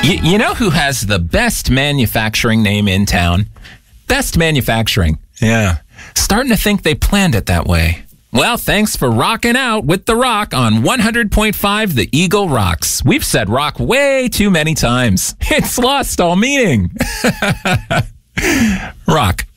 You know who has the best manufacturing name in town? Best Manufacturing. Yeah. Starting to think they planned it that way. Well, thanks for rocking out with The Rock on 100.5 The Eagle Rocks. We've said rock way too many times. It's lost all meaning. Rock.